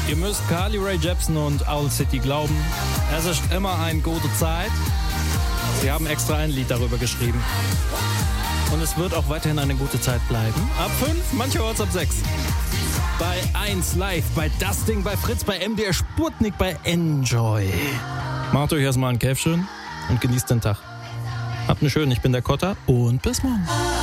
Ihr müsst Carly Rae Jepsen und Owl City glauben. Es ist immer eine gute Zeit. Sie haben extra ein Lied darüber geschrieben. Und es wird auch weiterhin eine gute Zeit bleiben. Ab 5, mancherorts ab 6. Bei 1 live, bei Das Ding, bei Fritz, bei MDR Sputnik, bei Enjoy. Macht euch erstmal ein Käffchen und genießt den Tag. Habt eine schöne, ich bin der Kotter und bis morgen.